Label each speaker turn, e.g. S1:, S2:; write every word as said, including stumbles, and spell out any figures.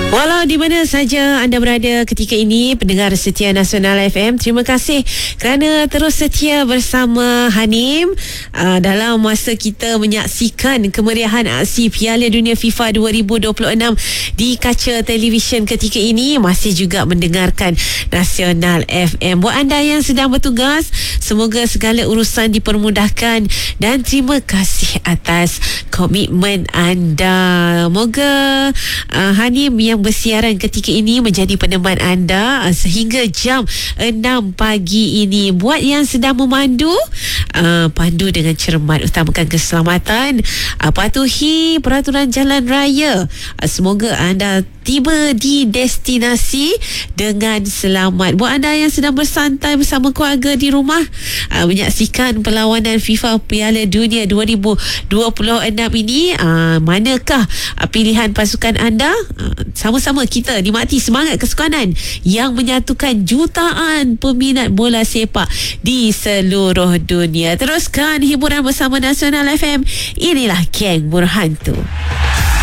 S1: Walau di mana saja anda berada ketika ini, pendengar setia Nasional F M, terima kasih kerana terus setia bersama Hanim uh, dalam masa kita menyaksikan kemeriahan aksi Piala Dunia FIFA dua ribu dua puluh enam di kaca televisyen ketika ini. Masih juga mendengarkan Nasional F M. Buat anda yang sedang bertugas, semoga segala urusan dipermudahkan dan terima kasih atas komitmen anda. Moga uh, Hanim yang bersiaran ketika ini menjadi peneman anda uh, sehingga jam enam pagi ini. Buat yang sedang memandu, uh, pandu dengan cermat, utamakan keselamatan, uh, patuhi peraturan jalan raya. Uh, semoga anda tiba di destinasi dengan selamat. Buat anda yang sedang bersantai bersama keluarga di rumah, uh, menyaksikan perlawanan FIFA Piala Dunia dua ribu dua puluh enam ini, uh, manakah uh, pilihan pasukan anda? Uh, sama-sama kita nikmati semangat kesukanan yang menyatukan jutaan peminat bola sepak di seluruh dunia. Teruskan hiburan bersama Nasional F M. Inilah Geng Berhantu.